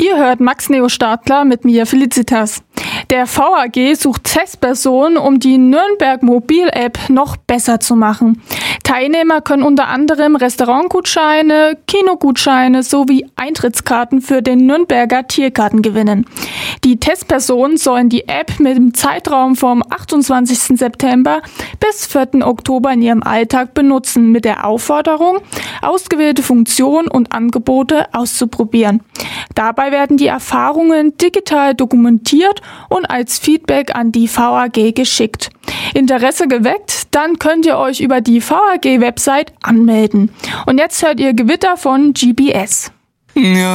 Ihr hört Max Neo Stadler mit mir Felicitas. Der VAG sucht Testpersonen, um die Nürnberg Mobil-App noch besser zu machen. Teilnehmer können unter anderem Restaurantgutscheine, Kinogutscheine sowie Eintrittskarten für den Nürnberger Tiergarten gewinnen. Die Testpersonen sollen die App mit dem Zeitraum vom 28. September bis 4. Oktober in ihrem Alltag benutzen, mit der Aufforderung, ausgewählte Funktionen und Angebote auszuprobieren. Dabei werden die Erfahrungen digital dokumentiert und als Feedback an die VAG geschickt. Interesse geweckt? Dann könnt ihr euch über die VAG-Website anmelden. Und jetzt hört ihr Gewitter von GBS. Ja.